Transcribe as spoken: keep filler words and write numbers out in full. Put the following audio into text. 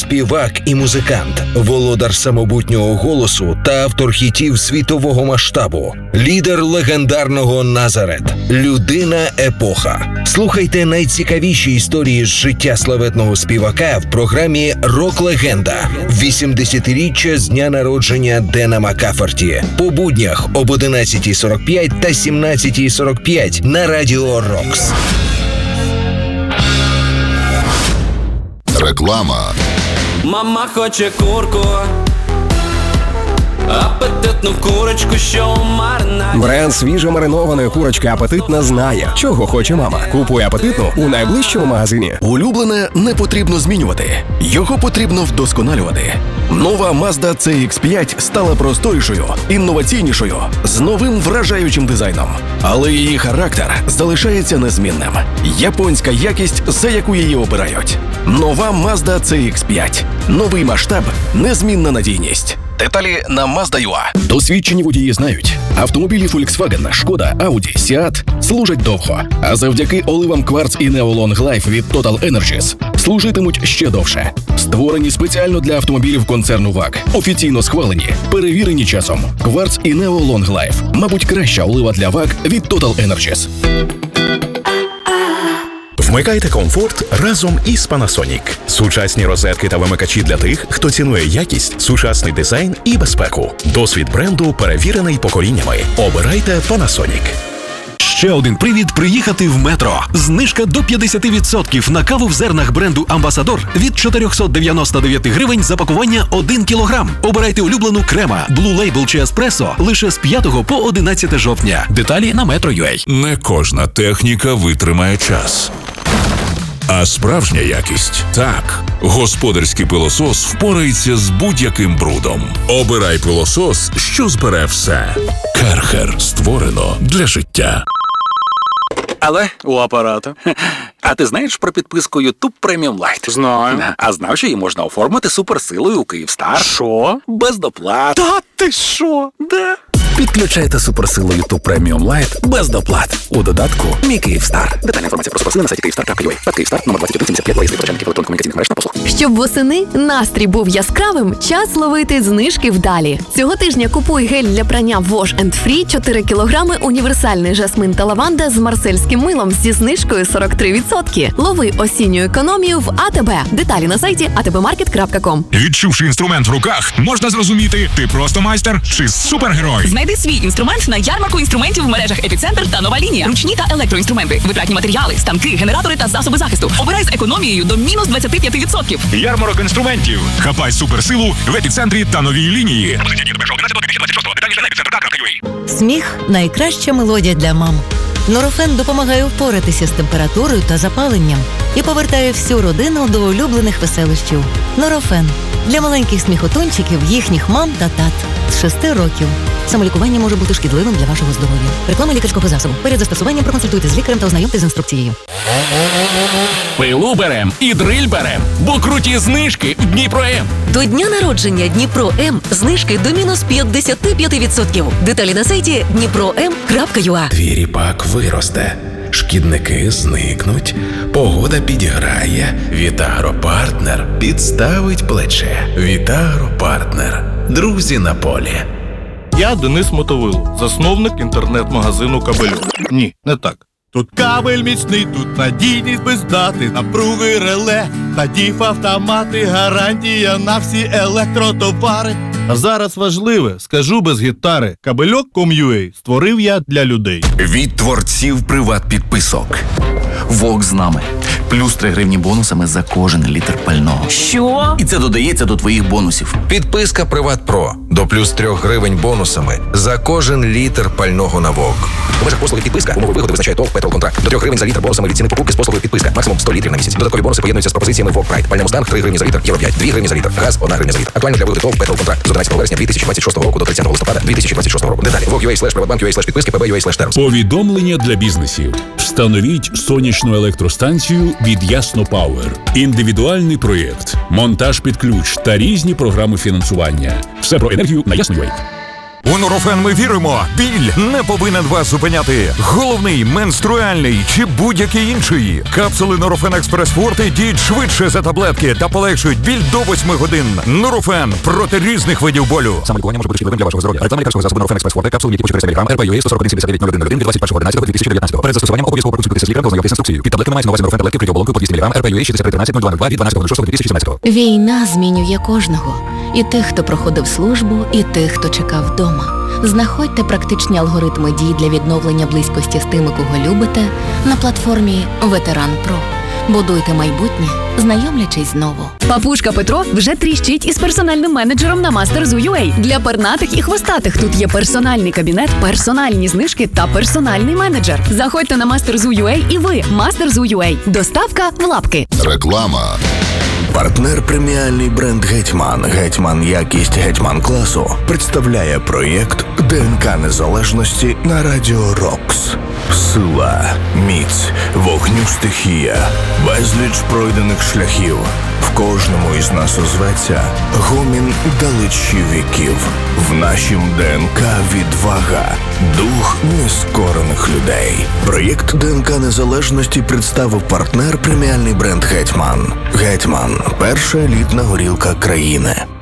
співак і музикант, володар самобутнього голосу та автор хітів світового масштабу, лідер легендарного Назарет, людина-епоха. Слухайте найцікавіші історії з життя славетного співака в програмі «Рок-легенда» вісімдесятиріччя з дня народження Дена Маккаферті по буднях об одинадцятій сорок п'ять та сімнадцятій сорок п'ять на Радіо Рокс. Реклама. Мама хоче курку, апетитну курочку, що марна. Бренд свіжо маринованої курочки «Апетитна» знає, чого хоче мама. Купуй «Апетитну» у найближчому магазині. Улюблене не потрібно змінювати. Його потрібно вдосконалювати. Нова Mazda сі ікс п'ять стала просторішою, інноваційнішою, з новим вражаючим дизайном. Але її характер залишається незмінним. Японська якість, за яку її обирають. Нова Mazda сі ікс п'ять. Новий масштаб, незмінна надійність. Деталі на Mazda ю а. Досвідчені водії знають, автомобілі Volkswagen, Шкода, Audi, Seat служать довго, а завдяки оливам Quartz і Neo Long Life від Total Energies служитимуть ще довше. Створені спеціально для автомобілів концерну ваг, офіційно схвалені, перевірені часом. Quartz і Neo Long Life, мабуть, краща олива для ваг від Total Energies. Вмикайте комфорт разом із Panasonic. Сучасні розетки та вимикачі для тих, хто цінує якість, сучасний дизайн і безпеку. Досвід бренду перевірений поколіннями. Обирайте Panasonic. Ще один привід приїхати в Метро. Знижка до п'ятдесят відсотків на каву в зернах бренду «Амбасадор» від чотириста дев'яносто дев'ять гривень за пакування один кілограм. Обирайте улюблену Крема, Blue Label чи Еспресо лише з п'ятого по одинадцяте жовтня. Деталі на метро крапка ю а. Не кожна техніка витримає час. А справжня якість – так. Господарський пилосос впорається з будь-яким брудом. Обирай пилосос, що збере все. Керхер. Створено для життя. Але у апарата. А ти знаєш про підписку YouTube Premium Lite? Знаю. А знав, що її можна оформити суперсилою у Київстар? Що? Без доплат. Та ти що? Де? Підключайте суперсилу YouTube Premium Lite без доплат у додатку «Мій Київстар». Детальна інформація про суперсили на сайті київстар крапка ю а. Пад Київстар, номер двадцять один сімдесят п'ять, виїзний почальників електронно-комунікаційних мереж та послуг. Щоб восени настрій був яскравим, час ловити знижки вдалі. Цього тижня купуй гель для прання Wash енд Free чотири кілограми, універсальний жасмин та лаванда з марсельським милом зі знижкою сорок три відсотки. Лови осінню економію в АТБ. Деталі на сайті а те бе маркет крапка ком. Відчувши інструмент в руках, можна зрозуміти, ти просто майстер чи супергерой. Знайди свій інструмент на ярмарку інструментів в мережах «Епіцентр» та «Нова лінія». Ручні та електроінструменти, витратні матеріали, станки, генератори та засоби захисту. Обирай з економією до мінус двадцять п'ять відсотків. Ярмарок інструментів. Хапай суперсилу в «Епіцентрі» та «Новій лінії». Сміх – найкраща мелодія для мам. Норофен допомагає впоратися з температурою та запаленням і повертає всю родину до улюблених веселощів. Норофен – для маленьких сміхотончиків, їхніх мам та тат з шести років. Самолікування може бути шкідливим для вашого здоров'я. Реклама лікарського засобу. Перед застосуванням проконсультуйте з лікарем та ознайомтесь з інструкцією. Пилу берем і дриль берем, бо круті знижки в Дніпро-М. До дня народження Дніпро-М знижки до мінус п'ятдесят п'ять відсотків. Деталі на сайті дніпро ем крапка ю а. Твій ріпак виросте, шкідники зникнуть, погода підіграє, Вітагропартнер підставить плече. Вітагропартнер. Друзі на полі. Я Денис Мотовило, засновник інтернет-магазину «Кабельок». Ні, не так. Тут кабель міцний, тут надійність без дати, напруги реле, та діф-автомати, гарантія на всі електротовари. А зараз важливе, скажу без гітари, кабельок крапка ком крапка ю а створив я для людей. Від творців приват-підписок. Вок з нами. Плюс три гривні бонусами за кожен літр пального. Що? І це додається до твоїх бонусів. Підписка «Приват Про» до плюс трьох гривень бонусами за кожен літр пального на ВОК. У межах послуги підписка умови вигоди визначає ТОВ «Петролконтракт». До трьох гривень за літр бонусами від ціни покупки з послугою підписка. Максимум сто літрів на місяць. Додаткові бонуси поєднуються з пропозиціями ВОК Прайд. Пальне Мустанг три гривні за літр, Євро п'ять, дві гривні за літр, газ одна гривня за літр. Актуально для вигоди ТОВ «Петролконтракт» з одинадцятого вересня дві тисячі двадцять шостого року до тридцятого листопада дві тисячі двадцять шостого року. Деталі вок.ua слеш приватбанк.ua слеш підписки пб.ua слеш термс. Повідомлення для бізнесів. Встановіть сонячну електростанцію від Ясно Пауер. Індивідуальний проєкт, монтаж під ключ та різні програми фінансування. Все про енергію на Ясно.ua. У Нурофен ми віримо. Біль не повинен вас зупиняти. Головний, менструальний чи будь-який інший. Капсули Нурофен Експрес Форте діють швидше за таблетки та полегшують біль до восьми годин. Нурофен проти різних видів болю. Саме лікування може бути шкідливим для вашого здоров'я. Реклама лікарського засобу Нурофен Експрес Форте, капсули типу чотириста міліграм, ар пі ю ей сто сорок один сімдесят дев'ять нуль один нуль один від двадцять першого одинадцятого дві тисячі дев'ятнадцятого. Перед застосуванням обов'язково проконсультуйтеся з лікарем та ознайомтесь з інструкцією. Під таблетками мається на увазі Нурофен таблетки вкриті оболонкою по двісті міліграм, ар пі ю ей шістдесят три тринадцять нуль два нуль два від дванадцятого шостого дві тисячі сімнадцятого. Війна змінює кожного. І тих, хто проходив службу, і тих, хто чекав вдома. Знаходьте практичні алгоритми дій для відновлення близькості з тими, кого любите, на платформі Ветеран Про. Будуйте майбутнє, знайомлячись знову. Папушка Петро вже тріщить із персональним менеджером на Masters.ua. Для пернатих і хвостатих тут є персональний кабінет, персональні знижки та персональний менеджер. Заходьте на Masters.ua і ви Masters.ua. Доставка в лапки. Реклама. Партнер преміальний бренд «Гетьман», «Гетьман якість», «Гетьман класу» представляє проєкт ДНК незалежності на Радіо Рокс. Сила, міць, вогню стихія, безліч пройдених шляхів. В кожному із нас озветься гомін далечі віків. В нашім ДНК відвага, дух нескорених людей. Проєкт ДНК незалежності представив партнер преміальний бренд «Гетьман». «Гетьман» – перша елітна горілка країни.